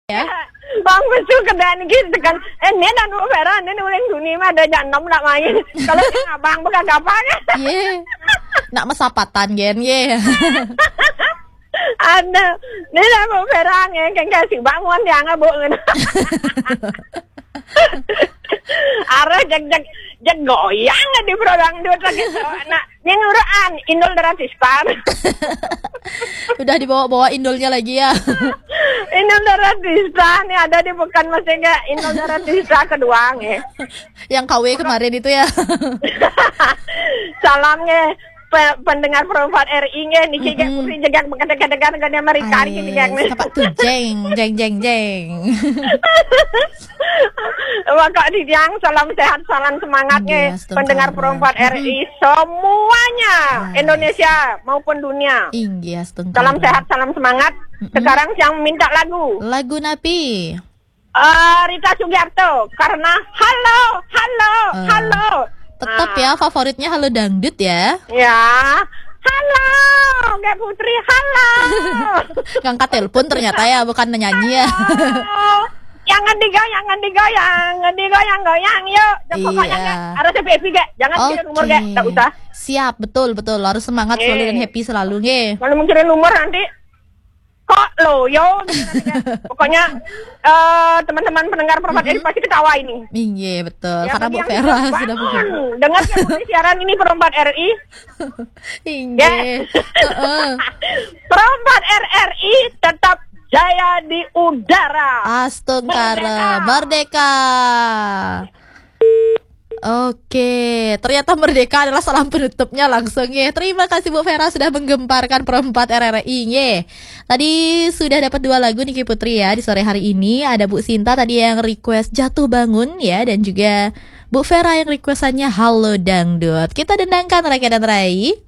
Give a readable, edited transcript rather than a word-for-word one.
Ya. Bang besul kedai gitu kan. Ini dan Bu Vera, ini ulang dunia mah ada jantam nak main. Kalau yang abang bukan gampang. Ye. Nak mesapatan gen ye. Ada. Ini lah Bu Vera ngeng kasih bangun yang Bu. Arah jag goyang di program dua lagi. Nah, yang uruan Indol Daratistan. Udah dibawa-bawa indolnya lagi ya. Indol Daratista nih ada di bukan masih enggak Indol Daratista kedua nih. Yang KW kemarin itu ya. Salamnya pendengar perempuan RI nya nih kayak putri jegak begadang-gadang ke Amerika ini kayak nih. Apa tuh jeng. Maka di yang salam sehat, salam semangatnya pendengar perempuan RI semuanya Indonesia maupun dunia. Salam sehat, salam semangat. Sekarang yang minta lagu Napi. Rita Sugiarto karena halo. Tetap ya favoritnya Halo Dangdut ya. Ya. Halo, Kak Putri, halo. Ngangkat telepon ternyata ya, bukan nyanyi ya. Jangan digoyang yuk. Pokoknya harus happy gak? Jangan mikirin umur gak? Gak usah. Siap, betul. Harus semangat selalu dan happy selalu nge. Kalau mikirin umur nanti kok lo yo pokoknya teman-teman pendengar perempuan ini pasti ketawa ini. Iya betul ya, karena Bu Vera sudah dengar siaran ini perempuan RI. Iya. Perempuan RRI tetap jaya di udara. Astungkara Merdeka. Oke, ternyata merdeka adalah salam penutupnya langsung ya. Terima kasih Bu Vera sudah menggemparkan perempat RRI ya. Tadi sudah dapat 2 lagu Niki Putri ya di sore hari ini. Ada Bu Sinta tadi yang request Jatuh Bangun ya, dan juga Bu Vera yang requestannya Halo Dangdut. Kita dendangkan Raka dan Rai.